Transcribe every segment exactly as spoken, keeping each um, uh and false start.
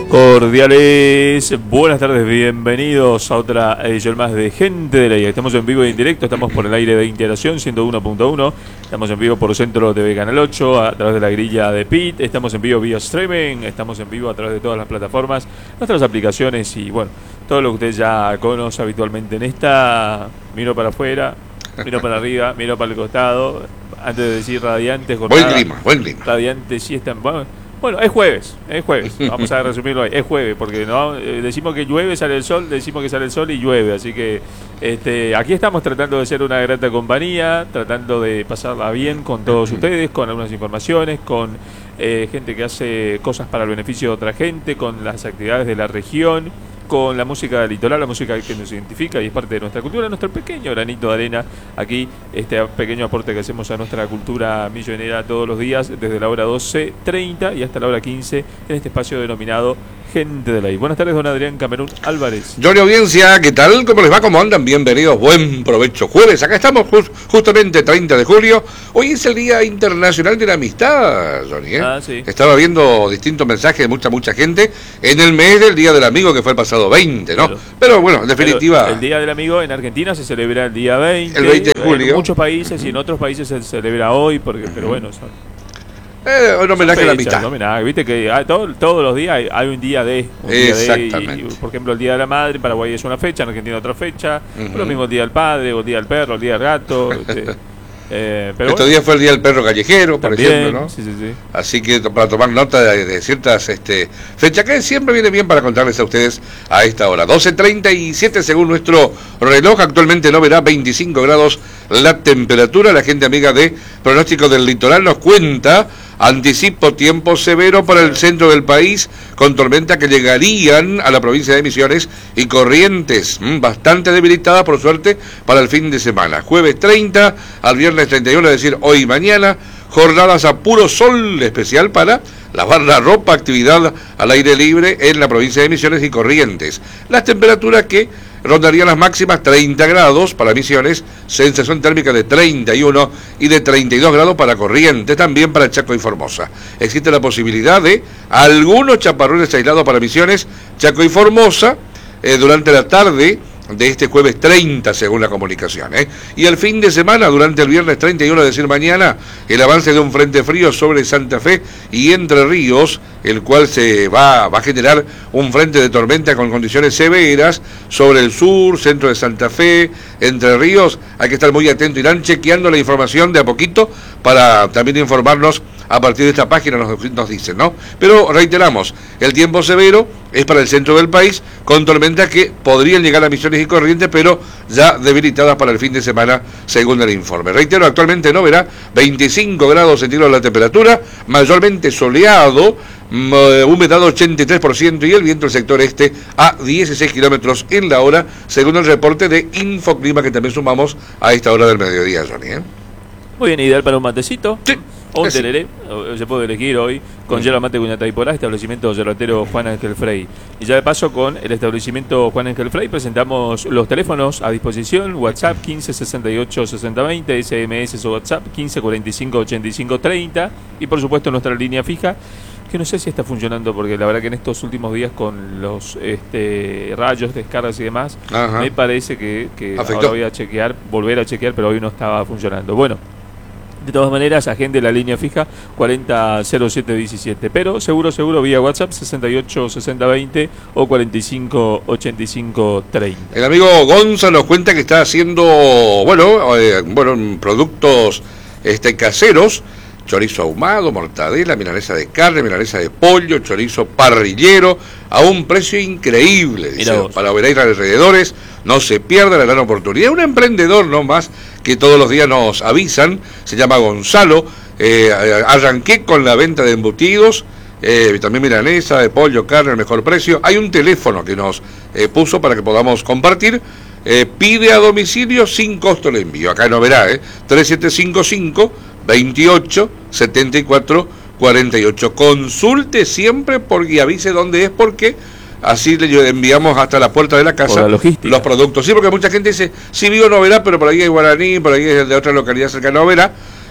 Cordiales, buenas tardes, bienvenidos a otra edición más de Gente de Ley. Estamos en vivo y en directo, estamos por el aire de Integración ciento uno punto uno, estamos en vivo por Centro T V Canal ocho, a través de la grilla de P I T, estamos en vivo vía streaming, estamos en vivo a través de todas las plataformas, nuestras aplicaciones y bueno, todo lo que usted ya conoce habitualmente en esta. Miro para afuera, miro para arriba, miro para el costado, antes de decir radiante, jornada, buen clima, buen clima. Radiante, sí están. Bueno, Bueno, es jueves, es jueves, vamos a resumirlo hoy, es jueves, porque no eh, decimos que llueve, sale el sol, decimos que sale el sol y llueve, así que este, aquí estamos tratando de ser una grata compañía, tratando de pasarla bien con todos ustedes, con algunas informaciones, con eh, gente que hace cosas para el beneficio de otra gente, con las actividades de la región, con la música del litoral, la música que nos identifica y es parte de nuestra cultura, nuestro pequeño granito de arena aquí, este pequeño aporte que hacemos a nuestra cultura millonera todos los días, desde la hora doce treinta y hasta la hora quince, en este espacio denominado Gente de Ley. Buenas tardes, don Adrián Camerún Álvarez. Johnny Audiencia, ¿qué tal? ¿Cómo les va? ¿Cómo andan? Bienvenidos, buen provecho. Jueves, acá estamos just, justamente treinta de julio. Hoy es el Día Internacional de la Amistad, Johnny, ¿eh? Ah, sí. Estaba viendo distintos mensajes de mucha, mucha gente en el mes del Día del Amigo, que fue el pasado veinte, ¿no? Claro. Pero bueno, en definitiva... Pero el Día del Amigo en Argentina se celebra el día veinte. El veinte de julio. En muchos países y en otros países se celebra hoy, porque, uh-huh. pero bueno, son... Eh, un homenaje a la amistad. Homenaje, viste que hay, todo, todos los días hay, hay un día de. Un Exactamente. Día de, y, por ejemplo, el Día de la Madre en Paraguay es una fecha, en Argentina otra fecha. Uh-huh. Lo mismo el Día del Padre, o el Día del Perro, el Día del Gato. este, eh, pero Este bueno, día fue el Día del Perro Callejero, por también, ejemplo, ¿no? Sí, sí, sí. Así que para tomar nota de, de ciertas este, fechas que siempre viene bien para contarles a ustedes a esta hora. doce treinta y siete según nuestro reloj, actualmente no verá veinticinco grados la temperatura. La gente amiga de Pronóstico del Litoral nos cuenta: anticipo tiempo severo para el centro del país, con tormentas que llegarían a la provincia de Misiones y Corrientes, mmm, bastante debilitada por suerte para el fin de semana. Jueves treinta al viernes treinta y uno, es decir, hoy y mañana, jornadas a puro sol, especial para lavar la ropa, actividad al aire libre en la provincia de Misiones y Corrientes. Las temperaturas que rondarían las máximas: treinta grados para Misiones, sensación térmica de treinta y uno y de treinta y dos grados para Corrientes, también para Chaco y Formosa. Existe la posibilidad de algunos chaparrones aislados para Misiones, Chaco y Formosa eh, durante la tarde de este jueves treinta, según la comunicación, ¿eh? Y el fin de semana, durante el viernes treinta y uno, es decir, mañana, el avance de un frente frío sobre Santa Fe y Entre Ríos, el cual se va, va a generar un frente de tormenta con condiciones severas sobre el sur, centro de Santa Fe, Entre Ríos. Hay que estar muy atento, irán chequeando la información de a poquito para también informarnos a partir de esta página, nos, nos dicen, ¿no? Pero reiteramos, el tiempo severo es para el centro del país, con tormentas que podrían llegar a Misiones y Corrientes, pero ya debilitadas para el fin de semana, según el informe. Reitero, actualmente no verá veinticinco grados centígrados la temperatura, mayormente soleado, humedad ochenta y tres por ciento y el viento del sector este a dieciséis kilómetros en la hora, según el reporte de Infoclima, que también sumamos a esta hora del mediodía, Johnny, ¿eh? Muy bien, ideal para un matecito. Sí. O un tereré, se puede elegir hoy con yerba mate cuñata y porá, establecimiento yerbatero Juan Ángel Frey. Y ya de paso, con el establecimiento Juan Ángel Frey presentamos los teléfonos a disposición: WhatsApp quince sesenta y ocho sesenta veinte, S M S o WhatsApp quince cuarenta y cinco ochenta y cinco treinta, y por supuesto nuestra línea fija, que no sé si está funcionando, porque la verdad que en estos últimos días con los este, rayos, descargas y demás, Ajá. me parece que, que ahora voy a chequear, volver a chequear, pero hoy no estaba funcionando. Bueno, de todas maneras, agende la línea fija cuarenta cero siete diecisiete, pero seguro, seguro vía WhatsApp sesenta y ocho sesenta veinte o cuarenta y cinco ochenta y cinco treinta. El amigo Gonza nos cuenta que está haciendo, bueno, eh, bueno productos este, caseros: chorizo ahumado, mortadela, milanesa de carne, milanesa de pollo, chorizo parrillero, a un precio increíble, dice, para Oberá alrededores. No se pierda la gran oportunidad. Un emprendedor no más que todos los días nos avisan, se llama Gonzalo. Eh, arranqué con la venta de embutidos, eh, también milanesa de pollo, carne, al mejor precio. Hay un teléfono que nos eh, puso para que podamos compartir. Eh, pide a domicilio sin costo el envío. Acá no verá, ¿eh? tres siete cinco cinco, veintiocho, setenta y cuatro, cuarenta y ocho. Consulte siempre porque y avise dónde es, porque así le enviamos hasta la puerta de la casa la logística. Los productos. Sí, porque mucha gente dice, sí, vivo en Noverá, pero por ahí hay Guaraní, por ahí es de otra localidad cercana a Noverá,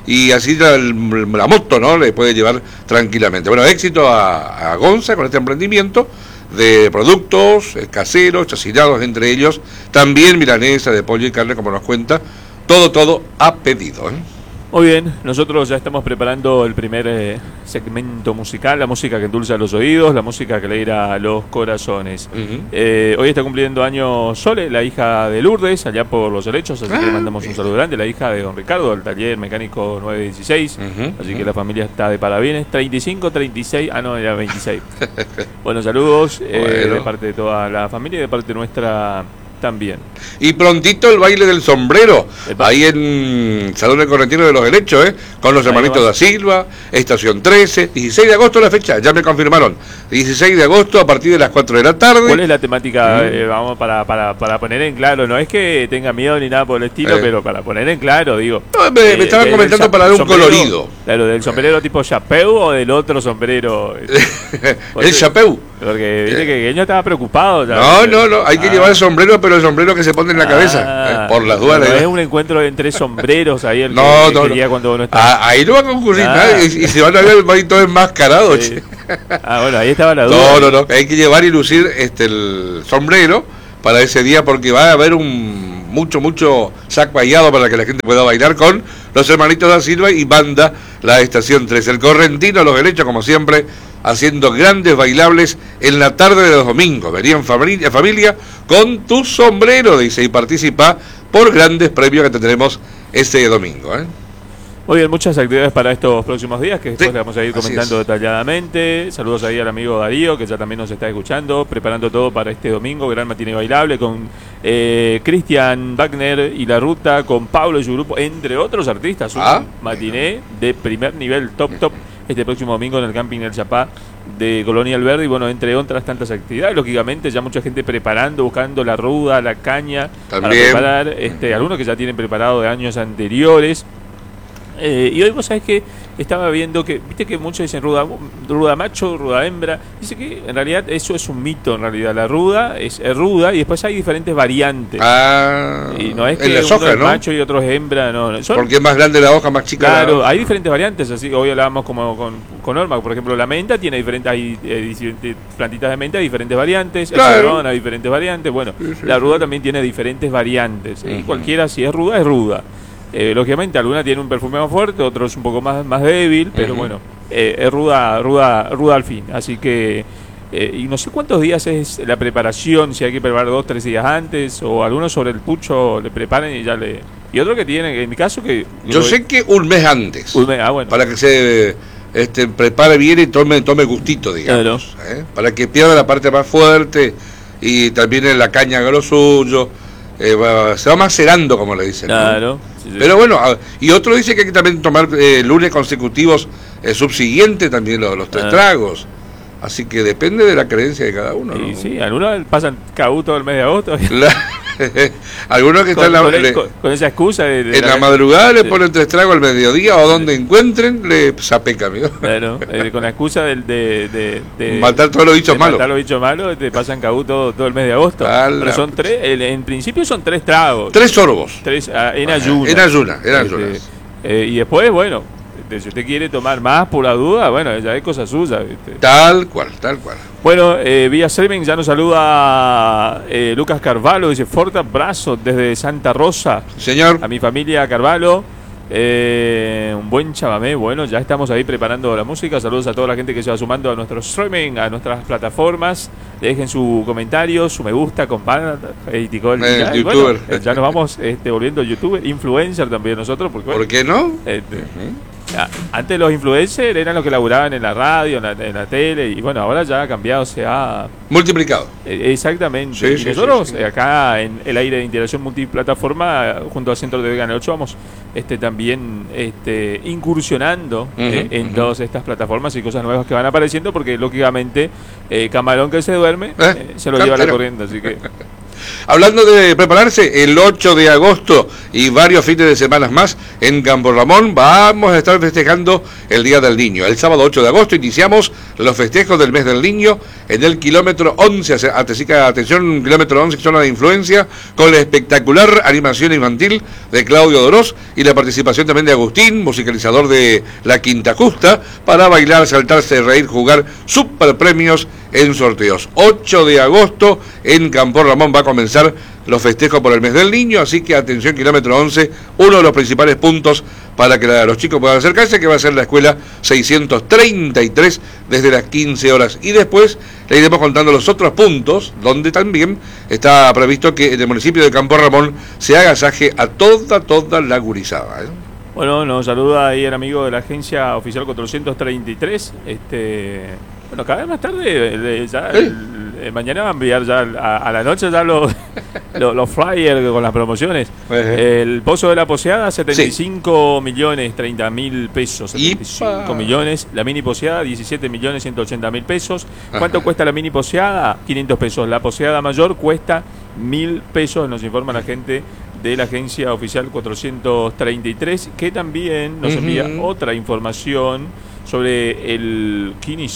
y así la, la moto, ¿no?, le puede llevar tranquilamente. Bueno, éxito a, a Gonza con este emprendimiento de productos eh, caseros, chacinados entre ellos, también milanesa de pollo y carne, como nos cuenta, todo, todo a pedido, ¿eh? Muy bien, nosotros ya estamos preparando el primer eh, segmento musical, la música que endulza los oídos, la música que alegra los corazones. Uh-huh. eh, hoy está cumpliendo años Sole, la hija de Lourdes, allá por Los Helechos, así ah, que le mandamos un saludo grande, la hija de don Ricardo, del taller mecánico nueve dieciséis, uh-huh, así uh-huh. que la familia está de parabienes, treinta y cinco, treinta y seis, ah no, era veintiséis. Bueno, saludos eh, bueno. de parte de toda la familia y de parte nuestra también. Y prontito el baile del sombrero, Epa. ahí en Salón de Correntino de Los Helechos, ¿eh? Con los hermanitos da Silva, Estación trece, dieciséis de agosto la fecha, ya me confirmaron, dieciséis de agosto a partir de las cuatro de la tarde. ¿Cuál es la temática? Mm. Eh, vamos para, para, para poner en claro, no es que tenga miedo ni nada por el estilo, eh. pero para poner en claro, digo. No, me, eh, me estaban comentando para dar un sombrero, colorido. Claro, del sombrero tipo chapeu o del otro sombrero. El chapeu. Porque viste que Gueño estaba preocupado. ¿Sabes? No, no, no, hay que ah. llevar el sombrero, pero el sombrero que se pone en la cabeza, ah, eh, por las dudas. No, no es un encuentro entre sombreros ahí el no, que, no, que quería no. cuando uno está. Ah, ahí no va a concurrir ah. nadie, y, y se van a ver ahí todo enmascarado. Sí. Ah, bueno, ahí estaba la duda. No, no, no, hay que llevar y lucir este el sombrero para ese día, porque va a haber un mucho, mucho saco hallado para que la gente pueda bailar con los hermanitos da Silva y banda La Estación tres. El Correntino, Los Helechos, como siempre, haciendo grandes bailables en la tarde de los domingos. Venían familia, familia con tu sombrero, dice, y participa por grandes premios que tendremos este domingo, ¿eh? Muy bien, muchas actividades para estos próximos días que después sí, le vamos a ir comentando detalladamente. Saludos ahí al amigo Darío, que ya también nos está escuchando, preparando todo para este domingo, gran matiné bailable con eh, Cristian Wagner y La Ruta, con Pablo y su grupo, entre otros artistas. Un ah. matiné de primer nivel, top, top, este próximo domingo en el Camping El Chapá de Colonia Alverde, y bueno, entre otras tantas actividades, lógicamente ya mucha gente preparando, buscando la ruda, la caña, también para preparar, este, algunos que ya tienen preparado de años anteriores. Eh, y hoy vos sabés que estaba viendo que, viste que muchos dicen ruda, ruda macho, ruda hembra. Dice que en realidad eso es un mito, en realidad. La ruda es, es ruda y después hay diferentes variantes. Ah, y no es que en las uno hojas, es ¿no? macho y otro es hembra, no. Son, porque es más grande la hoja, más chica claro, la hoja. hay diferentes variantes, así que hoy hablábamos como con, con Norma, por ejemplo, la menta tiene diferentes, hay eh, diferentes plantitas de menta, diferentes variantes, claro. El cedrón hay diferentes variantes, bueno, sí, sí, la ruda sí. también tiene diferentes variantes, uh-huh. y cualquiera, si es ruda, es ruda. Eh, lógicamente alguna tiene un perfume más fuerte, otro es un poco más, más débil, pero uh-huh. bueno, eh, es ruda, ruda, ruda al fin. Así que, eh, y no sé cuántos días es la preparación, si hay que preparar dos, tres días antes, o algunos sobre el pucho le preparan y ya le... Y otro que tiene, en mi caso que... Yo sé que un mes antes, un mes, ah, bueno. para que se este, prepare bien y tome, tome gustito, digamos, claro. ¿eh? Para que pierda la parte más fuerte y también en la caña haga lo suyo. Eh, se va macerando, como le dicen, claro, ¿no? sí, sí. Pero bueno, y otro dice que hay que también tomar eh, lunes consecutivos eh, subsiguiente también los, los tres ah. tragos, así que depende de la creencia de cada uno, sí, ¿no? Sí, algunos pasan cabú todo el mes de agosto. Algunos que con, están la, con, le, con, con esa excusa de, de en la, la madrugada sí. le ponen tres tragos al mediodía o donde encuentren le zapeca, amigo. Claro, eh, con la excusa del, de, de, de matar todos los bichos malos. Matar los bichos malos, te pasan cabú todo, todo el mes de agosto. Pero son tres, el, en principio son tres tragos. Tres sorbos. Tres ah, en ayunas. En ayunas, en ayunas. Este, eh, y después, bueno, si usted quiere tomar más por la duda, bueno, ya es cosa suya, ¿viste? Tal cual, tal cual. Bueno, eh, vía streaming ya nos saluda eh, Lucas Carvalho, dice fuerte abrazo desde Santa Rosa. Señor. A mi familia Carvalho. Eh, un buen chamamé, bueno, ya estamos ahí preparando la música. Saludos a toda la gente que se va sumando a nuestro streaming, a nuestras plataformas. Dejen su comentario, su me gusta, compartan. Eh, y ya, y bueno, ya nos vamos este, volviendo youtuber, influencer también nosotros. Porque, ¿por qué no? Este, uh-huh. Ya, antes los influencers eran los que laburaban en la radio, en la, en la tele, y bueno, ahora ya ha cambiado, se ha multiplicado. Eh, exactamente. Sí, y sí, nosotros sí, sí. acá en el aire de integración multiplataforma, junto al Centro de Vega en el ocho, vamos este, también este, incursionando uh-huh, eh, en uh-huh. todas estas plataformas y cosas nuevas que van apareciendo, porque lógicamente eh, camarón que se duerme eh, eh, se lo lleva la corriente, así que Hablando de prepararse, el ocho de agosto y varios fines de semana más en Campo Ramón vamos a estar festejando el Día del Niño. El sábado ocho de agosto iniciamos los festejos del mes del niño en el kilómetro once, atención, kilómetro once, zona de influencia, con la espectacular animación infantil de Claudio Dorós y la participación también de Agustín, musicalizador de La Quinta Justa, para bailar, saltarse, reír, jugar super premios en sorteos. ocho de agosto en Campo Ramón va a comenzar los festejos por el mes del niño, así que atención, kilómetro once, uno de los principales puntos para que los chicos puedan acercarse, que va a ser la escuela seiscientos treinta y tres desde las quince horas. Y después le iremos contando los otros puntos, donde también está previsto que en el municipio de Campo Ramón se agasaje a toda, toda la gurizada, ¿eh? Bueno, nos saluda ahí el amigo de la agencia oficial cuatrocientos treinta y tres. Este, bueno, cada vez más tarde, ya ¿Eh? el, el, mañana va a enviar ya a, a la noche ya los, los, los flyers con las promociones. Uh-huh. El Pozo de la Poseada, setenta y cinco sí. millones, treinta mil pesos. setenta y cinco ¡Ipa! Millones. La mini poseada, diecisiete millones, ciento ochenta mil pesos. ¿Cuánto uh-huh. cuesta la mini poseada? quinientos pesos. La poseada mayor cuesta mil pesos, nos informa la gente de la agencia oficial cuatrocientos treinta y tres, que también nos envía uh-huh. otra información sobre el Kini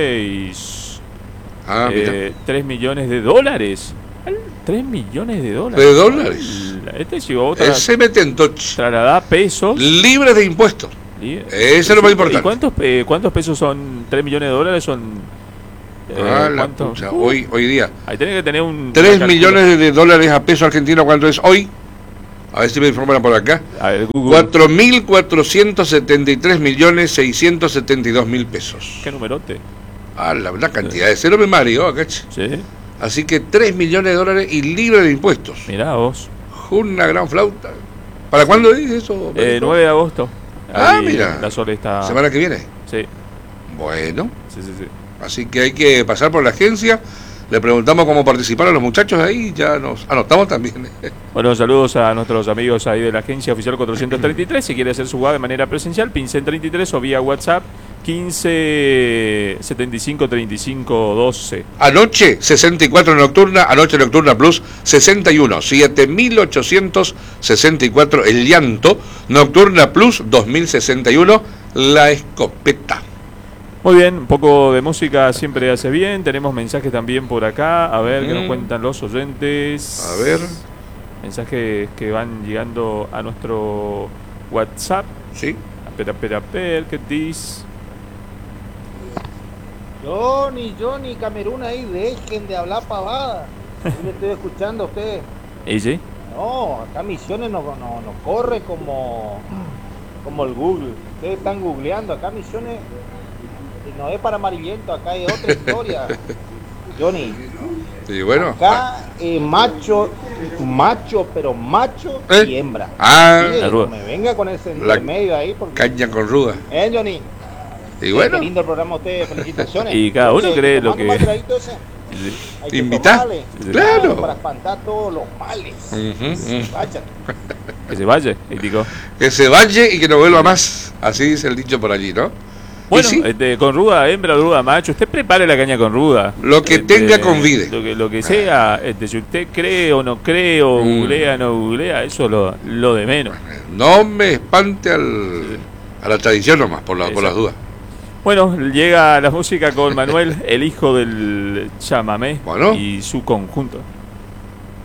seis. Ah, eh, tres millones de dólares. tres millones de dólares. ¿De dólares? Este llegó otra. Ese mete en touch. Trasladá pesos. Libres de impuestos. Libre. Eso es lo más importante. ¿Y cuántos, eh, cuántos pesos son tres millones de dólares? Son. Eh, ah, la pucha, uh, hoy, hoy día. Ahí tenés que tener un. tres millones de dólares a peso argentino, ¿cuánto es hoy? A ver si me informan por acá. cuatro mil cuatrocientos setenta y tres millones seiscientos setenta y dos mil pesos. ¿Qué numerote? Ah, la, la cantidad de cero me mareó, acá. Sí. Así que tres millones de dólares y libre de impuestos. Mirá vos. Una gran flauta. ¿Para cuándo dice eso? Eh, nueve de agosto. Ah, ahí mira. La Sole está. ¿Semana que viene? Sí. Bueno. Sí, sí, sí. Así que hay que pasar por la agencia. Le preguntamos cómo participaron los muchachos ahí, ya nos anotamos también. Bueno, saludos a nuestros amigos ahí de la agencia oficial cuatrocientos treinta y tres. Si quiere hacer su jugada de manera presencial, Pincel treinta y tres o vía WhatsApp quince setenta y cinco treinta y cinco doce. Anoche sesenta y cuatro nocturna, anoche nocturna plus sesenta y uno, siete mil ochocientos sesenta y cuatro el llanto, nocturna plus dos mil sesenta y uno la escopeta. Muy bien, un poco de música siempre hace bien. Tenemos mensajes también por acá. A ver, mm. qué nos cuentan los oyentes. A ver. Mensajes que van llegando a nuestro WhatsApp. Sí. Espera, espera, espera, ¿qué dice? Johnny, Johnny, Camerún ahí, dejen de hablar pavada. Yo le estoy escuchando a ustedes. ¿Y sí? No, acá Misiones no, no, no corre como, como el Google. Ustedes están googleando, acá Misiones no es para amarillento, acá hay otra historia. Johnny. Y bueno. Acá eh, macho, macho, pero macho ¿Eh? y hembra. Ah, sí, no me venga con ese medio ahí. Porque... Caña con ruda. ¿Eh, Johnny? Y bueno. Qué lindo el programa ustedes, felicitaciones. Y cada uno Entonces, cree lo que... Hay que invitar, tomarle, claro, para espantar todos los males. Uh-huh, uh. Que se vaya, indicó. Que se vaya y que no vuelva más. Así dice el dicho por allí, ¿no? Bueno, sí? este, con ruda hembra, ruda macho, usted prepare la caña con ruda. Lo que este, tenga convide. Lo que, lo que sea, este, si usted cree o no cree, o mm. googlea o no googlea, eso es lo, lo de menos. No me espante al, a la tradición nomás, por, la, por las dudas. Bueno, llega la música con Manuel, el hijo del chamamé, bueno. y su conjunto.